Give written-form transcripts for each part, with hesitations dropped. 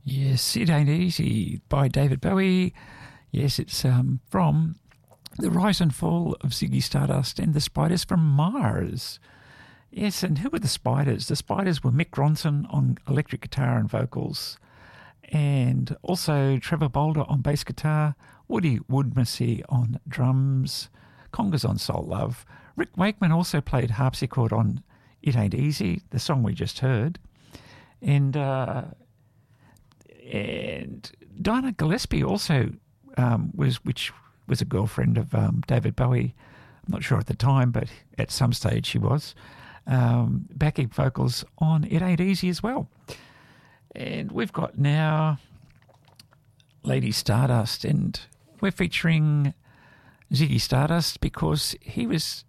Yes, It Ain't Easy by David Bowie. Yes, it's from The Rise and Fall of Ziggy Stardust and the Spiders from Mars. Yes, and who were the Spiders? The Spiders were Mick Ronson on electric guitar and vocals, and also Trevor Bolder on bass guitar, Woody Woodmansey on drums, congas on Soul Love. Rick Wakeman also played harpsichord on It Ain't Easy, the song we just heard. And Dinah Gillespie also which was a girlfriend of David Bowie. I'm not sure at the time, but at some stage she was. Backing vocals on It Ain't Easy as well. And we've got now Lady Stardust, and we're featuring Ziggy Stardust because it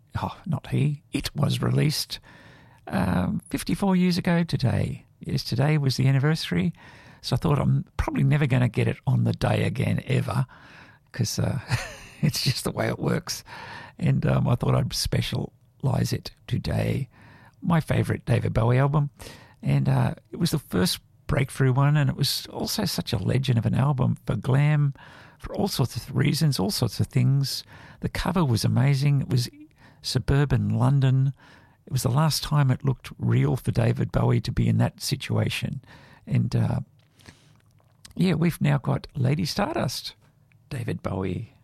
was released 54 years ago today. Yes, today was the anniversary. So I thought I'm probably never going to get it on the day again ever because it's just the way it works. And I thought I'd specialise it today. My favourite David Bowie album. And it was the first breakthrough one, and it was also such a legend of an album for glam, for all sorts of reasons, all sorts of things. The cover was amazing. It was suburban London. It was the last time it looked real for David Bowie to be in that situation. And we've now got Lady Stardust, David Bowie.